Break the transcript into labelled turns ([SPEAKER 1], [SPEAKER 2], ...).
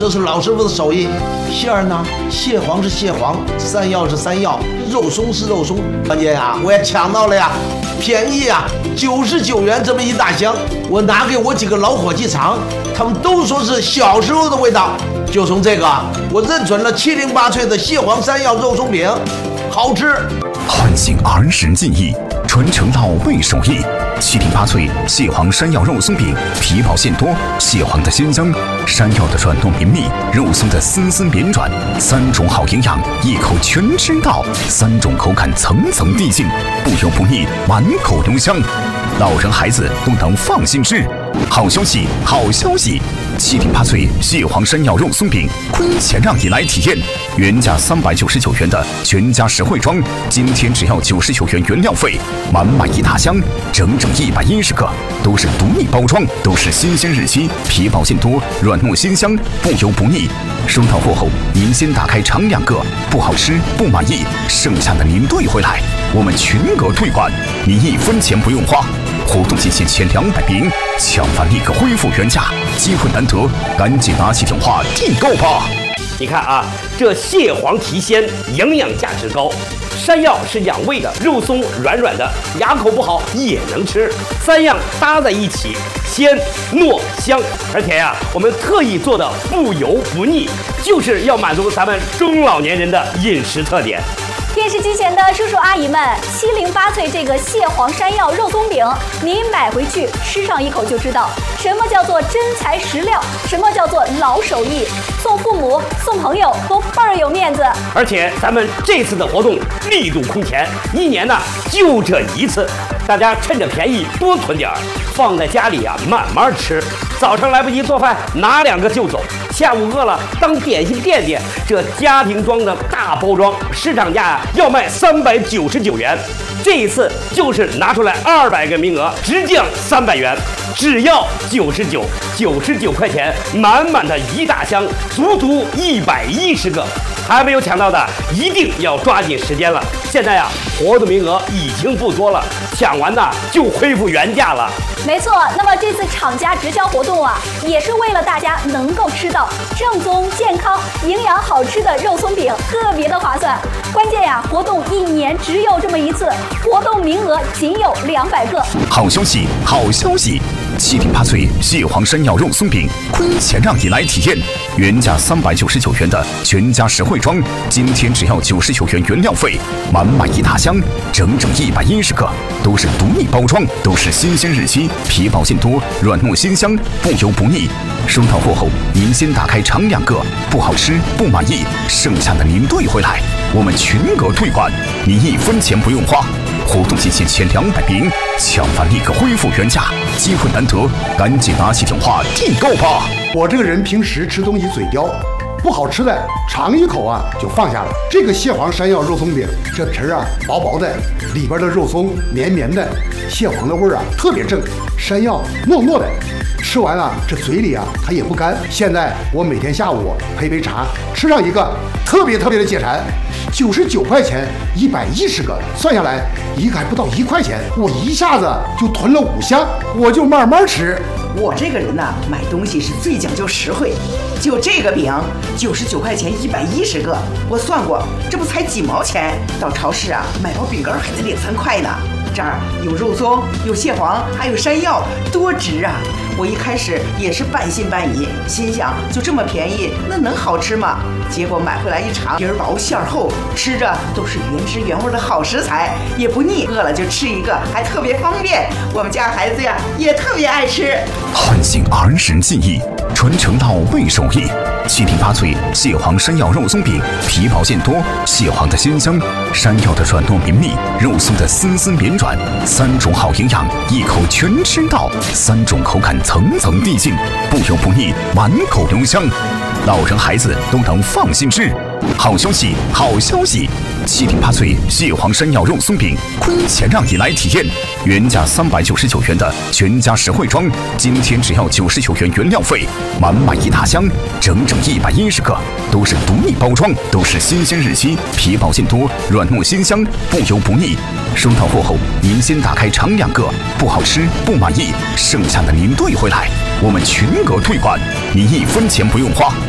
[SPEAKER 1] 这是老师傅的手艺。馅儿呢，蟹黄是蟹黄，山药是山药，肉松是肉松。关键呀，我也抢到了呀，便宜呀，99元这么一大箱。我拿给我几个老伙计尝，他们都说是小时候的味道。就从这个，我认准了708脆的蟹黄山药肉松饼，好吃。
[SPEAKER 2] 唤醒儿时记忆，传承老味手艺。708脆蟹黄山药肉松饼，皮薄馅多，蟹黄的鲜香，山药的软糯绵密，肉松的丝丝绵软，3种好营养，一口全吃到，3种口感层层递进，不油不腻，满口留香，老人孩子都能放心吃。好消息，好消息！708脆蟹黄山药肉松饼，亏钱让你来体验。原价399元的全家实惠装，今天只要99元原料费，满满一大箱，整整110个，都是独立包装，都是新鲜日期，皮薄馅多，软糯鲜香，不油不腻。收到货后，您先打开尝2个，不好吃不满意，剩下的您兑回来，我们全额退款，您1分钱不用花。活动期限前200名，抢完立刻恢复原价，机会难得，赶紧拿起电话订购吧！
[SPEAKER 3] 你看啊，这蟹黄提鲜，营养价值高；山药是养胃的，肉松软软的，牙口不好也能吃。3样搭在一起，鲜糯香，而且呀，我们特意做的不油不腻，就是要满足咱们中老年人的饮食特点。
[SPEAKER 4] 电视机前的叔叔阿姨们，708脆这个蟹黄山药肉松饼，您买回去吃上一口就知道，什么叫做真材实料，什么叫做老手艺，送父母送朋友都倍儿有面子。
[SPEAKER 3] 而且咱们这次的活动力度空前，1年呢就这一次，大家趁着便宜多囤点儿，放在家里啊慢慢吃。早上来不及做饭，拿2个就走；下午饿了当点心垫垫。这家庭装的大包装，市场价要卖399元，这一次就是拿出来200个名额，直降300元，只要99块钱，满满的一大箱，足足110个。还没有抢到的，一定要抓紧时间了。现在呀，活动名额已经不多了，抢完的就恢复原价了。
[SPEAKER 4] 没错，那么这次厂家直销活动啊，也是为了大家能够吃到正宗、健康、营养好吃的肉松饼，特别的划算。关键呀，活动1年只有这么一次，活动名额仅有200个。
[SPEAKER 2] 好消息，好消息！708脆蟹黄山药肉松饼，亏钱让你来体验。原价399元的全家实惠装，今天只要99元原料费，满满一大箱，整整110个，都是独立包装，都是新鲜日期，皮薄馅多，软糯鲜香，不油不腻。收到货后，您先打开尝2个，不好吃不满意，剩下的您兑回来，我们全额退款，您1分钱不用花。活动期限前200名，抢完立刻恢复原价，机会难得，赶紧拿起电话订购吧！
[SPEAKER 5] 我这个人平时吃东西嘴刁，不好吃的尝一口啊就放下了。这个蟹黄山药肉松饼，这皮儿啊薄薄的，里边的肉松绵绵的，蟹黄的味儿啊特别正，山药糯糯的，吃完了这嘴里啊它也不干。现在我每天下午配杯茶，吃上一个，特别的解馋。99块钱110个，算下来一个还不到1块钱，我一下子就囤了5箱，我就慢慢吃。
[SPEAKER 6] 我这个人呢，买东西是最讲究实惠。就这个饼，99块钱110个，我算过，这不才几毛钱？到超市啊，买包饼干还得2、3块呢。这儿有肉松，有蟹黄，还有山药，多值啊！我一开始也是半信半疑，心想就这么便宜，那能好吃吗？结果买回来一尝，皮儿薄馅儿厚，吃着都是原汁原味的好食材，也不腻，饿了就吃一个，还特别方便。我们家孩子呀也特别爱吃。
[SPEAKER 2] 唤醒儿时记忆，传承老味手艺。708脆蟹黄山药肉松饼，皮薄馅多，蟹黄的鲜香，山药的软糯绵密，肉松的丝丝绵软，3种好营养，一口全吃到，3种口感层层递进，不油不腻，满口留香，老人孩子都能放心吃。好消息，好消息！708脆蟹黄山药肉松饼，亏钱让你来体验。原价399元的全家实惠装，今天只要99元原料费，满满一大箱，整整110个，都是独立包装，都是新鲜日期，皮薄馅多，软糯鲜香，不油不腻。收到货后，您先打开尝2个，不好吃不满意，剩下的您兑回来，我们全额退款，您1分钱不用花。